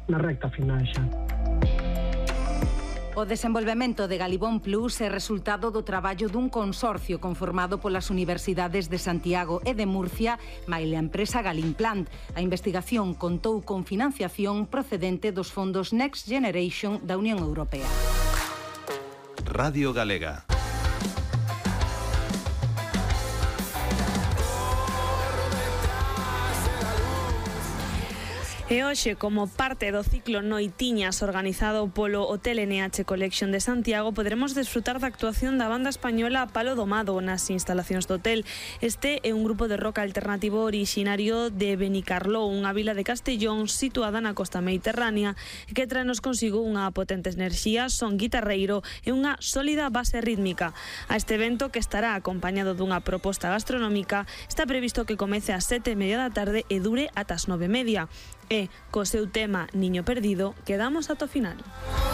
na recta final xa. O desenvolvemento de Galibón Plus é resultado do traballo dun consorcio conformado polas universidades de Santiago e de Murcia, maila a empresa Galimplant. A investigación contou con financiación procedente dos fondos Next Generation da Unión Europea. Radio Galega. E hoxe, como parte do ciclo Noitiñas organizado polo Hotel NH Collection de Santiago, poderemos desfrutar da actuación da banda española Palo Domado nas instalacións do hotel. Este é un grupo de rock alternativo originario de Benicarló, unha vila de Castellón situada na costa mediterránea, que traenos consigo unha potente enerxía, son guitarreiro e unha sólida base rítmica. A este evento, que estará acompañado dunha proposta gastronómica, está previsto que comece ás 7:30 da tarde e dure ata as 9:30. E, co seu tema Niño Perdido, quedamos ata o final.